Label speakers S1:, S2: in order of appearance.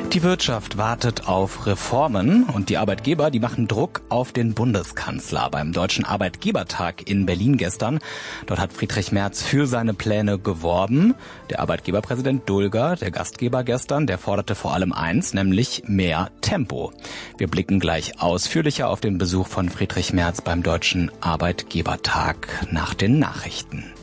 S1: Die Wirtschaft wartet auf Reformen und die Arbeitgeber, die machen Druck auf den Bundeskanzler. Beim Deutschen Arbeitgebertag in Berlin gestern, dort hat Friedrich Merz für seine Pläne geworben. Der Arbeitgeberpräsident Dulger, der Gastgeber gestern, der forderte vor allem eins, nämlich mehr Tempo. Wir blicken gleich ausführlicher auf den Besuch von Friedrich Merz beim Deutschen Arbeitgebertag nach den Nachrichten.